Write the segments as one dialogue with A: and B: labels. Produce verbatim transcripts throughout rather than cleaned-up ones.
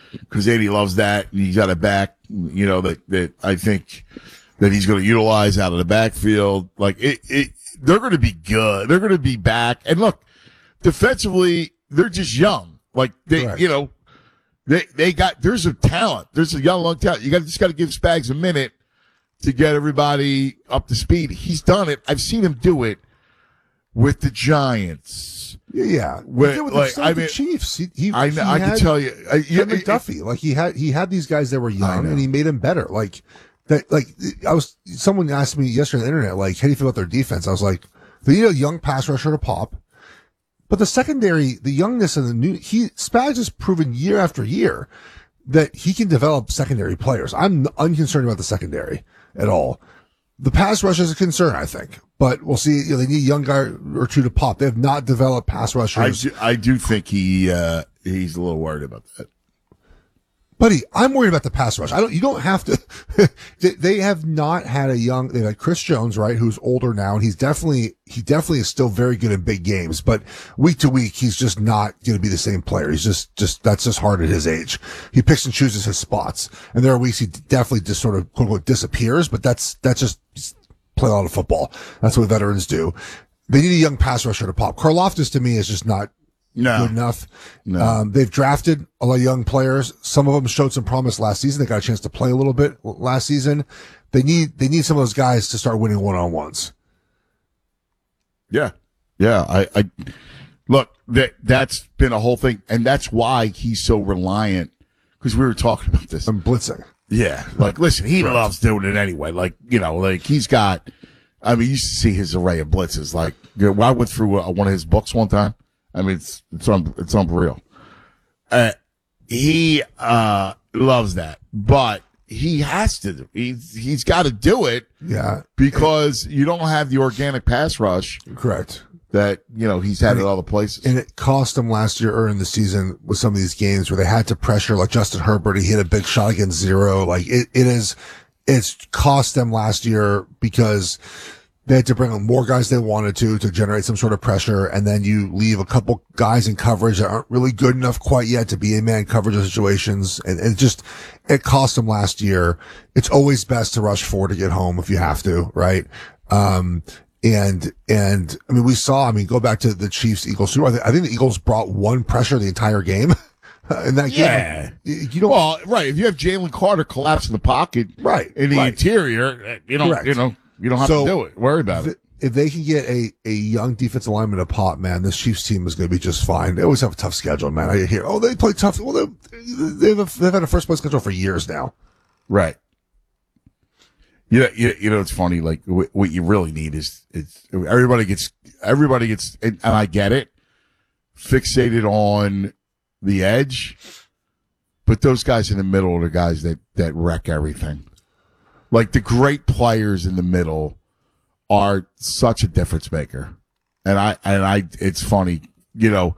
A: because Andy loves that. And he's got a back, you know, that, that I think that he's going to utilize out of the backfield. Like it, it, they're going to be good. They're going to be back. And look, defensively, they're just young. Like they,
B: Correct.
A: you know, they, they got, there's a talent. There's a young, long talent. You got just got to give Spags a minute to get everybody up to speed. He's done it. I've seen him do it with the Giants.
B: Yeah,
A: With,
B: he did with
A: like,
B: the,
A: I
B: the
A: mean,
B: Chiefs. He, he,
A: I,
B: he
A: I
B: had
A: can tell you, I, yeah,
B: Trent McDuffie. Like he had, he had these guys that were young, and he made them better. Like that. Like I was. Someone asked me yesterday on the internet, like, how do you feel about their defense? I was like, they need a young pass rusher to pop. But the secondary, the youngness and the new, he Spags has proven year after year that he can develop secondary players. I'm unconcerned about the secondary at all. The pass rush is a concern, I think, but we'll see. You know, they need a young guy or two to pop. They have not developed pass rushers.
A: I do, I do think he uh, he's a little worried about that.
B: Buddy, I'm worried about the pass rush. I don't. You don't have to. They have not had a young. They had Chris Jones, right, who's older now, and he's definitely he definitely is still very good in big games. But week to week, he's just not going to be the same player. He's just just that's just hard at his age. He picks and chooses his spots, and there are weeks he definitely just sort of quote unquote disappears. But that's that's just play a lot of football. That's what veterans do. They need a young pass rusher to pop. Karlaftis to me is just not.
A: No.
B: Good enough.
A: No.
B: Um, they've drafted a lot of young players. Some of them showed some promise last season. They got a chance to play a little bit last season. They need, they need some of those guys to start winning one-on-ones.
A: Yeah. Yeah. I, I look, that, that's been a whole thing. And that's why he's so reliant. Cause we were talking about this.
B: I'm blitzing.
A: Yeah. Like, listen, he
B: Right.
A: loves doing it anyway. Like, you know, like he's got, I mean, you used to see his array of blitzes. Like, you know, I went through uh, one of his books one time. I mean, it's, it's, un, it's unreal. Uh, he, uh, loves that, but he has to, he's, he's got to do it.
B: Yeah.
A: Because you don't have the organic pass rush
B: Correct.
A: that, you know, he's had at other places.
B: And it cost them last year early in the season with some of these games where they had to pressure, like Justin Herbert. He hit a big shot against zero. Like it, it is, it's cost them last year because they had to bring on more guys they wanted to, to generate some sort of pressure. And then you leave a couple guys in coverage that aren't really good enough quite yet to be in man coverage situations. And, and it just, it cost them last year. It's always best to rush four to get home if you have to, right? Um, and, and I mean, we saw, I mean, go back to the Chiefs Eagles Super Bowl. I think the Eagles brought one pressure the entire game. In that
A: Yeah.
B: game, you don't.
A: Well, right. If you have Jalen Carter collapse in the pocket,
B: Right,
A: in the
B: right.
A: interior, you don't,
B: Correct.
A: you know, you don't have
B: So,
A: to do it. Worry about
B: if,
A: it.
B: if they can get a, a young defensive lineman to pop, man, this Chiefs team is going to be just fine. They always have a tough schedule, man. I hear, oh, they play tough. Well, they, they've, they've had a first place schedule for years now.
A: Right. You know, you, you know, it's funny. Like what, what you really need is, is everybody gets, everybody gets, and, and I get it, fixated on the edge, but those guys in the middle are the guys that, that wreck everything. Like the great players in the middle are such a difference maker. And I, and I, it's funny, you know,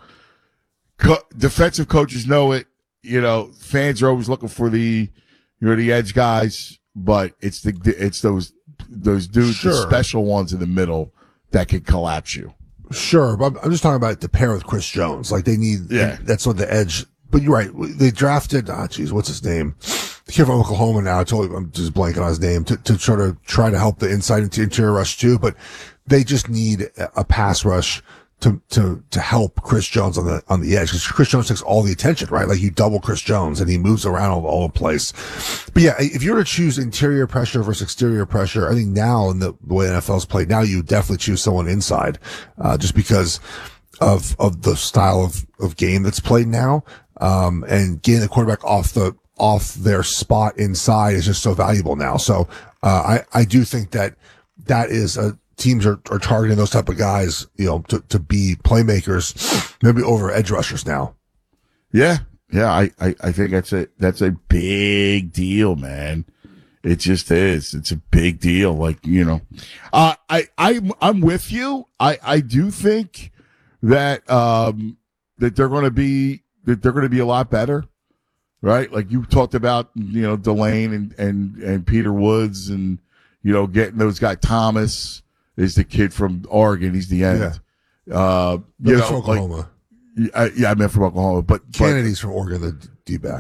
A: co- defensive coaches know it, you know, fans are always looking for the, you know, the edge guys, but it's the, it's those, those dudes,
B: Sure.
A: the special ones in the middle that can collapse you.
B: Sure, but I'm, I'm just talking about the pair with Chris Jones. Like they need,
A: Yeah.
B: that's what the edge. But you're right. They drafted, ah, geez, what's his name? The kid from Oklahoma now. I totally, I'm just blanking on his name to, to try to try to help the inside into interior rush too. But they just need a pass rush to, to, to help Chris Jones on the, on the edge. Cause Chris Jones takes all the attention, right? Like you double Chris Jones and he moves around all, all the place. But yeah, if you were to choose interior pressure versus exterior pressure, I think now in the, the way N F L's played, now you definitely choose someone inside, uh, just because of, of the style of, of game that's played now. Um, and getting the quarterback off the, off their spot inside is just so valuable now. So, uh, I, I do think that that is a, teams are, are targeting those type of guys, you know, to, to be playmakers, maybe over edge rushers now.
A: Yeah. Yeah. I, I, I think that's a, that's a big deal, man. It just is. It's a big deal. Like, you know, uh, I, I, I'm with you. I, I do think that, um, that they're going to be, that they're going to be a lot better, right? Like you talked about, you know, Delane and, and, and Peter Woods and, you know, getting those guys. Thomas is the kid from Oregon. He's the end.
B: Yeah.
A: Uh, you
B: That's
A: know,
B: from Oklahoma.
A: like, I, yeah, I meant from Oklahoma, but, but
B: Kennedy's from Oregon, the D-back.